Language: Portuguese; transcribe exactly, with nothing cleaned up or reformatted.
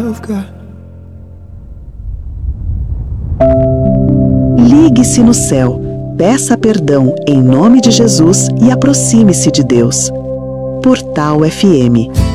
of God. Ligue-se no céu, peça perdão em nome de Jesus e aproxime-se de Deus. Portal F M.